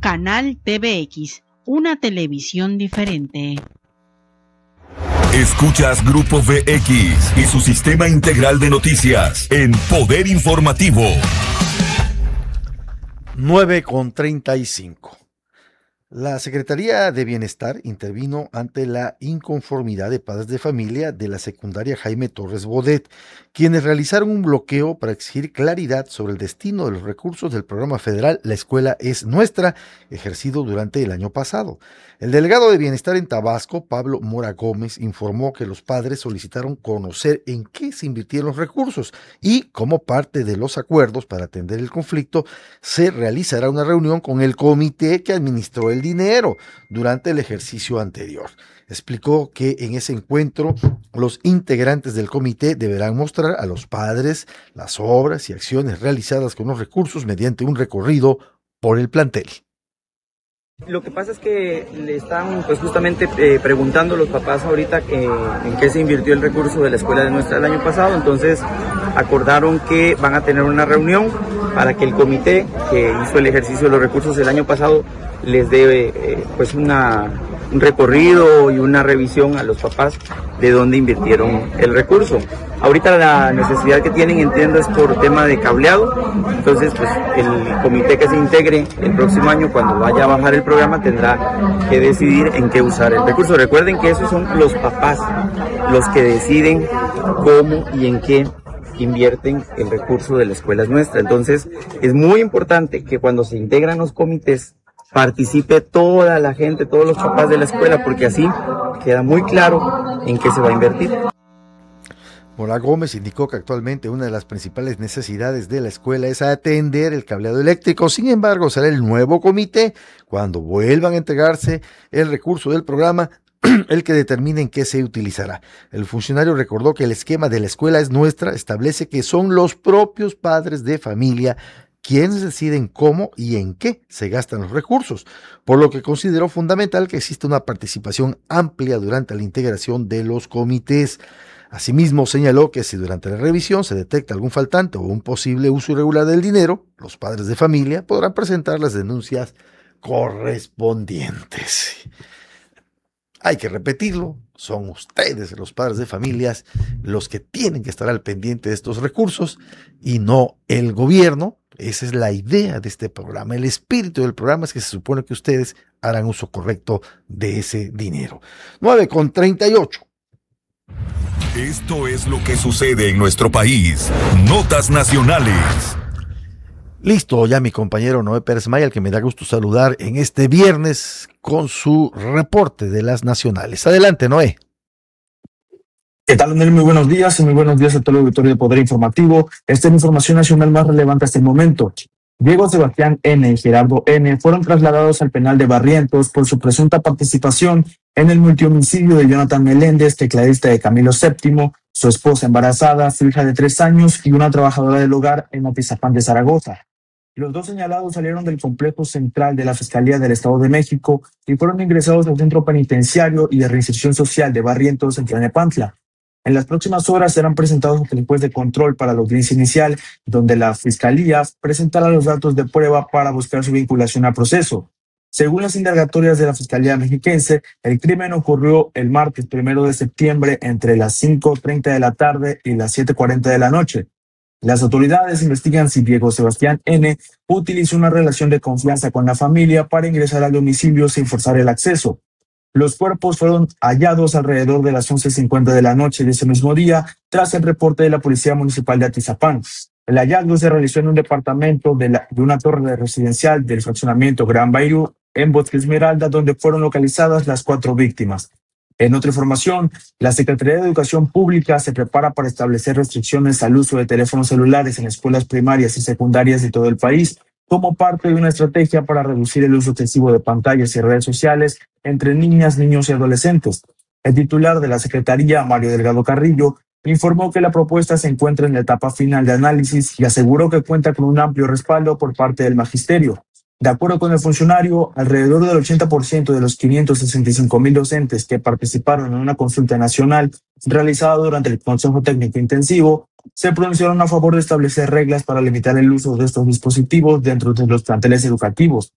Canal TVX, una televisión diferente. Escuchas Grupo VX y su sistema integral de noticias en Poder Informativo. 9:35. La Secretaría de Bienestar intervino ante la inconformidad de padres de familia de la secundaria Jaime Torres Bodet, quienes realizaron un bloqueo para exigir claridad sobre el destino de los recursos del programa federal La Escuela es Nuestra, ejercido durante el año pasado. El delegado de Bienestar en Tabasco, Pablo Mora Gómez, informó que los padres solicitaron conocer en qué se invirtieron los recursos y, como parte de los acuerdos para atender el conflicto, se realizará una reunión con el comité que administró el dinero durante el ejercicio anterior. Explicó que en ese encuentro los integrantes del comité deberán mostrar a los padres las obras y acciones realizadas con los recursos mediante un recorrido por el plantel. Lo que pasa es que le están justamente preguntando los papás ahorita en qué se invirtió el recurso de la escuela de Nuestra el año pasado. Entonces acordaron que van a tener una reunión para que el comité que hizo el ejercicio de los recursos el año pasado les dé un recorrido y una revisión a los papás de dónde invirtieron el recurso. Ahorita la necesidad que tienen, entiendo, es por tema de cableado. Entonces, pues el comité que se integre el próximo año, cuando vaya a bajar el programa, tendrá que decidir en qué usar el recurso. Recuerden que esos son los papás los que deciden cómo y en qué invierten el recurso de la escuela es nuestra. Entonces, es muy importante que cuando se integran los comités, participe toda la gente, todos los papás de la escuela, porque así queda muy claro en qué se va a invertir. Mora Gómez indicó que actualmente una de las principales necesidades de la escuela es atender el cableado eléctrico. Sin embargo, será el nuevo comité, cuando vuelvan a entregarse el recurso del programa, el que determine en qué se utilizará. El funcionario recordó que el esquema de la escuela es nuestra, establece que son los propios padres de familia quienes deciden cómo y en qué se gastan los recursos, por lo que consideró fundamental que exista una participación amplia durante la integración de los comités. Asimismo, señaló que si durante la revisión se detecta algún faltante o un posible uso irregular del dinero, los padres de familia podrán presentar las denuncias correspondientes. Hay que repetirlo, son ustedes, los padres de familias, los que tienen que estar al pendiente de estos recursos y no el gobierno. Esa es la idea de este programa. El espíritu del programa es que se supone que ustedes harán uso correcto de ese dinero. 9:38. Esto es lo que sucede en nuestro país. Notas nacionales. Listo, ya mi compañero Noé Pérez Maya, al que me da gusto saludar en este viernes con su reporte de las nacionales. Adelante, Noé. ¿Qué tal, Daniel? Muy buenos días y muy buenos días a todo el auditorio de Poder Informativo. Esta es la información nacional más relevante hasta el momento. Diego Sebastián N. y Gerardo N. fueron trasladados al penal de Barrientos por su presunta participación en el multihomicidio de Jonathan Meléndez, tecladista de Camilo VII, su esposa embarazada, su hija de 3 años y una trabajadora del hogar en Atizapán de Zaragoza. Los dos señalados salieron del complejo central de la Fiscalía del Estado de México y fueron ingresados al Centro Penitenciario y de Reinserción Social de Barrientos en Tlalnepantla. En las próximas horas serán presentados ante el juez de control para la audiencia inicial, donde la Fiscalía presentará los datos de prueba para buscar su vinculación al proceso. Según las indagatorias de la Fiscalía Mexiquense, el crimen ocurrió el martes 1 de septiembre entre las 5:30 de la tarde y las 7:40 de la noche. Las autoridades investigan si Diego Sebastián N. utilizó una relación de confianza con la familia para ingresar al domicilio sin forzar el acceso. Los cuerpos fueron hallados alrededor de las 11:50 de la noche de ese mismo día, tras el reporte de la Policía Municipal de Atizapán. El hallazgo se realizó en un departamento de una torre residencial del fraccionamiento Gran Bairú, en Bosque Esmeralda, donde fueron localizadas las 4 víctimas. En otra información, la Secretaría de Educación Pública se prepara para establecer restricciones al uso de teléfonos celulares en escuelas primarias y secundarias de todo el país, como parte de una estrategia para reducir el uso excesivo de pantallas y redes sociales entre niñas, niños y adolescentes. El titular de la Secretaría, Mario Delgado Carrillo, informó que la propuesta se encuentra en la etapa final de análisis y aseguró que cuenta con un amplio respaldo por parte del magisterio. De acuerdo con el funcionario, alrededor del 80% de los 565,000 docentes que participaron en una consulta nacional realizada durante el Consejo Técnico Intensivo se pronunciaron a favor de establecer reglas para limitar el uso de estos dispositivos dentro de los planteles educativos.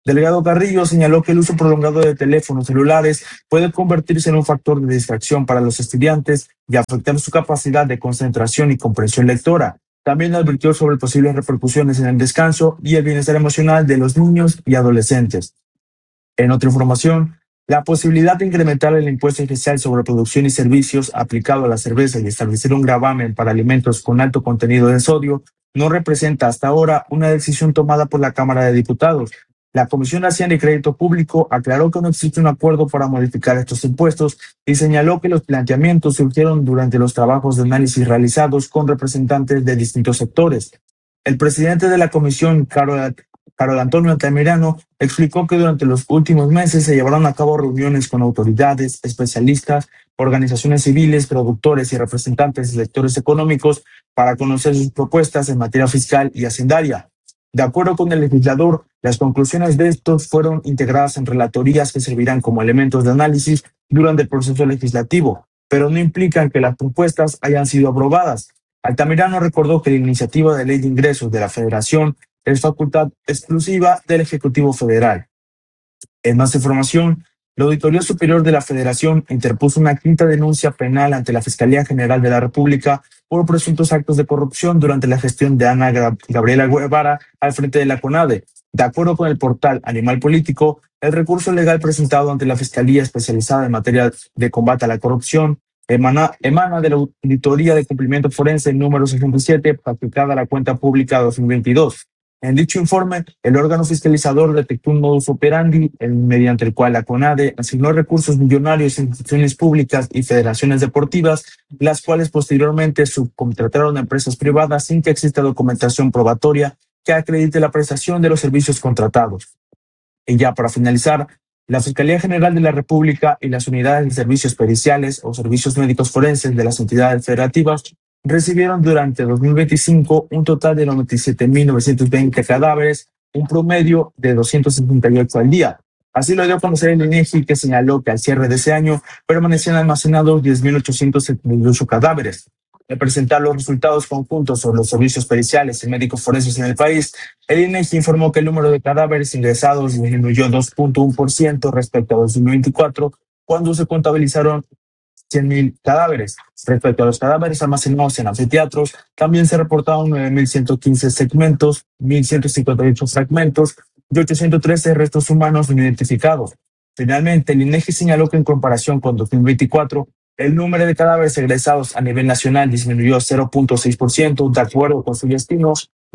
Delgado Carrillo señaló que el uso prolongado de teléfonos celulares puede convertirse en un factor de distracción para los estudiantes y afectar su capacidad de concentración y comprensión lectora. También advirtió sobre posibles repercusiones en el descanso y el bienestar emocional de los niños y adolescentes. En otra información, la posibilidad de incrementar el impuesto especial sobre producción y servicios aplicado a la cerveza y establecer un gravamen para alimentos con alto contenido de sodio no representa hasta ahora una decisión tomada por la Cámara de Diputados. La Comisión de Hacienda y Crédito Público aclaró que no existe un acuerdo para modificar estos impuestos y señaló que los planteamientos surgieron durante los trabajos de análisis realizados con representantes de distintos sectores. El presidente de la comisión, Carol Antonio Altamirano, explicó que durante los últimos meses se llevaron a cabo reuniones con autoridades, especialistas, organizaciones civiles, productores y representantes de sectores económicos para conocer sus propuestas en materia fiscal y hacendaria. De acuerdo con el legislador, las conclusiones de estos fueron integradas en relatorías que servirán como elementos de análisis durante el proceso legislativo, pero no implican que las propuestas hayan sido aprobadas. Altamirano recordó que la iniciativa de ley de ingresos de la Federación es facultad exclusiva del Ejecutivo Federal. En más información, la Auditoría Superior de la Federación interpuso una quinta denuncia penal ante la Fiscalía General de la República por presuntos actos de corrupción durante la gestión de Ana Gabriela Guevara al frente de la CONADE. De acuerdo con el portal Animal Político, el recurso legal presentado ante la Fiscalía Especializada en materia de combate a la corrupción emana de la Auditoría de Cumplimiento Forense número 67, aplicada a la cuenta pública 2022. En dicho informe, el órgano fiscalizador detectó un modus operandi mediante el cual la CONADE asignó recursos millonarios a instituciones públicas y federaciones deportivas, las cuales posteriormente subcontrataron a empresas privadas sin que exista documentación probatoria que acredite la prestación de los servicios contratados. Y ya para finalizar, la Fiscalía General de la República y las unidades de servicios periciales o servicios médicos forenses de las entidades federativas recibieron durante 2025 un total de 97.920 cadáveres, un promedio de 268 al día. Así lo dio a conocer el INEGI, que señaló que al cierre de ese año permanecían almacenados 10.878 cadáveres. Al presentar los resultados conjuntos sobre los servicios periciales y médicos forenses en el país, el INEGI informó que el número de cadáveres ingresados disminuyó 2.1% respecto a 2024, cuando se contabilizaron 100.000 cadáveres. Respecto a los cadáveres almacenados en anfiteatros, también se reportaron 9.115 segmentos, 1.158 fragmentos y 813 restos humanos no identificados. Finalmente, el INEGI señaló que en comparación con 2024, el número de cadáveres egresados a nivel nacional disminuyó 0.6%, de acuerdo con su destino,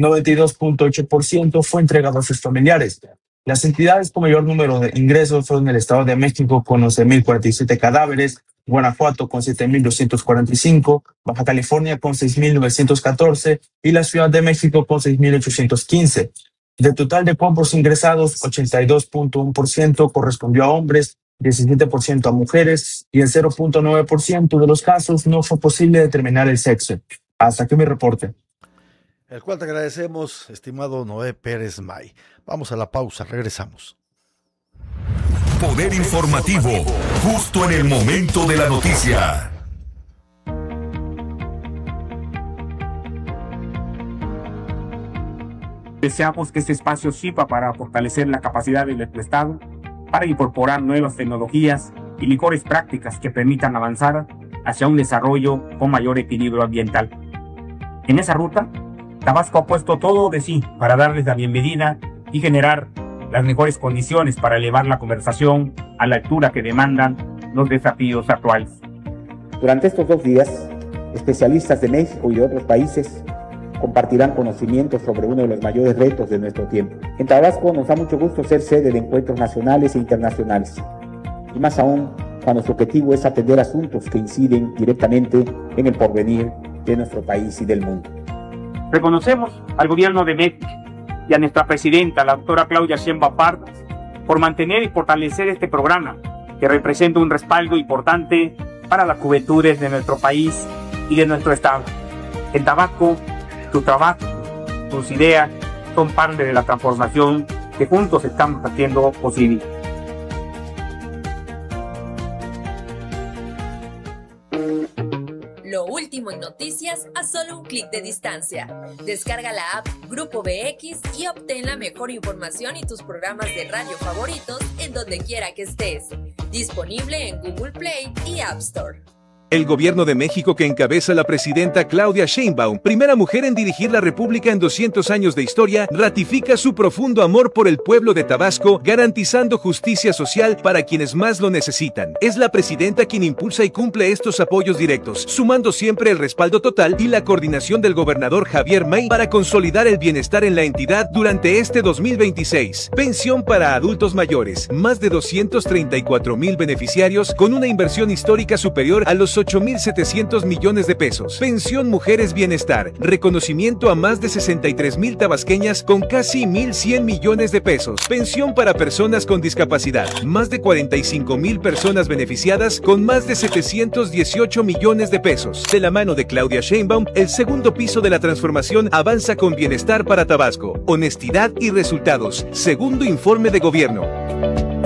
92.8% fue entregado a sus familiares. Las entidades con mayor número de ingresos fueron el Estado de México con 11.047 cadáveres, Guanajuato con 7.245, Baja California con 6.914 y la Ciudad de México con 6.815. Del total de cuerpos ingresados, 82.1% correspondió a hombres, 17% a mujeres y en 0.9% de los casos no fue posible determinar el sexo. Hasta aquí mi reporte. El cual te agradecemos, estimado Noé Pérez May. Vamos a la pausa, regresamos. Poder informativo, justo en el momento de la noticia. Deseamos que este espacio sirva para fortalecer la capacidad de nuestro Estado, para incorporar nuevas tecnologías y mejores prácticas que permitan avanzar hacia un desarrollo con mayor equilibrio ambiental. En esa ruta, Tabasco ha puesto todo de sí para darles la bienvenida y generar las mejores condiciones para elevar la conversación a la altura que demandan los desafíos actuales. Durante estos 2 días, especialistas de México y de otros países compartirán conocimientos sobre uno de los mayores retos de nuestro tiempo. En Tabasco nos da mucho gusto ser sede de encuentros nacionales e internacionales, y más aún cuando su objetivo es atender asuntos que inciden directamente en el porvenir de nuestro país y del mundo. Reconocemos al gobierno de México y a nuestra presidenta, la doctora Claudia Sheinbaum Pardo, por mantener y fortalecer este programa que representa un respaldo importante para las juventudes de nuestro país y de nuestro estado. En Tabasco, su trabajo, sus ideas son parte de la transformación que juntos estamos haciendo posible. Lo último último en noticias a solo un clic de distancia. Descarga la app Grupo BX y obtén la mejor información y tus programas de radio favoritos en donde quiera que estés. Disponible en Google Play y App Store. El gobierno de México que encabeza la presidenta Claudia Sheinbaum, primera mujer en dirigir la República en 200 años de historia, ratifica su profundo amor por el pueblo de Tabasco, garantizando justicia social para quienes más lo necesitan. Es la presidenta quien impulsa y cumple estos apoyos directos, sumando siempre el respaldo total y la coordinación del gobernador Javier May para consolidar el bienestar en la entidad durante este 2026. Pensión para adultos mayores, más de 234,000 beneficiarios con una inversión histórica superior a los 8,700 millones de pesos. Pensión Mujeres Bienestar, reconocimiento a más de 63,000 tabasqueñas con casi 1,100 millones de pesos. Pensión para personas con discapacidad, más de 45,000 personas beneficiadas con más de 718 millones de pesos. De la mano de Claudia Sheinbaum, el segundo piso de la transformación avanza con bienestar para Tabasco, honestidad y resultados. Segundo informe de gobierno.